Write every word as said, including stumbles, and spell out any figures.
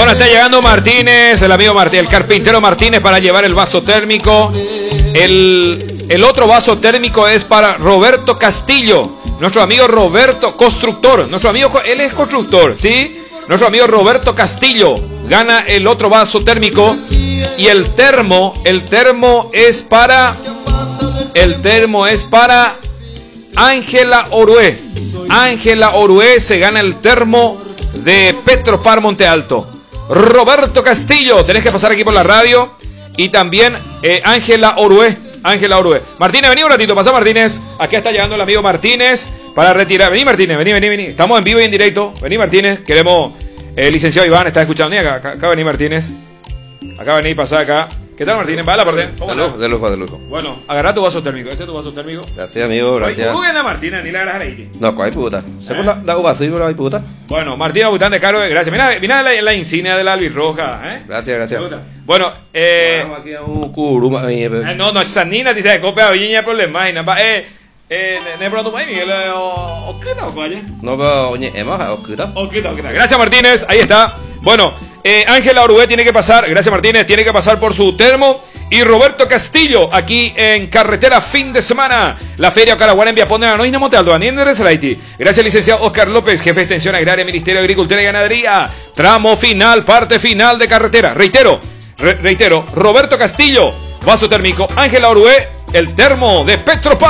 Bueno, está llegando Martínez, el amigo Martínez, el carpintero Martínez para llevar el vaso térmico. El, el otro vaso térmico es para Roberto Castillo, nuestro amigo Roberto, constructor. Nuestro amigo, él es constructor, ¿sí? Nuestro amigo Roberto Castillo gana el otro vaso térmico. Y el termo, el termo es para, el termo es para Ángela Orué. Ángela Orué se gana el termo de Petropar Monte Alto. Roberto Castillo, tenés que pasar aquí por la radio. Y también eh, Ángela Orué. Ángela Orué. Martínez, vení un ratito, pasa Martínez. Aquí está llegando el amigo Martínez para retirar. Vení Martínez, vení, vení, vení. Estamos en vivo y en directo. Vení Martínez, queremos. El eh, licenciado Iván está escuchando. Acá, acá, acá vení Martínez. Acá vení, pasá acá. ¿Qué tal Martínez? ¿Va a la parte? De lujo, de lujo, de lujo. Bueno, agarrá tu vaso térmico. Ese es tu vaso térmico. Gracias, amigo, gracias. ¿Cómo gana Martínez? Ni la agarras ahí. No, ¿cuál puta? Según la, la uva, soy una puta. Bueno, Martínez Bután de Caro, gracias. Mira, mira la, la insignia de la albirroja, ¿eh? Gracias, gracias. Bueno, eh. Vamos aquí a un curuma. Eh, no, no, Sanina dice que copia viña problema y nada. Eh, eh, ne pronto más Miguel, o qué no, vaya. No, pero oye, hemos, o qué tal. O qué tal, gracias Martínez, ahí está. Bueno, eh, Ángela Orué tiene que pasar, gracias Martínez, tiene que pasar por su termo. Y Roberto Castillo, aquí en carretera fin de semana. La Feria Caraguana en Viapone, no Monte Alto, Daniel de Resalaiti. Gracias, licenciado Oscar López, jefe de extensión agraria, Ministerio de Agricultura y Ganadería. Tramo final, parte final de carretera. Reitero, re reitero, Roberto Castillo, vaso térmico. Ángela Orué, el termo de Petropar.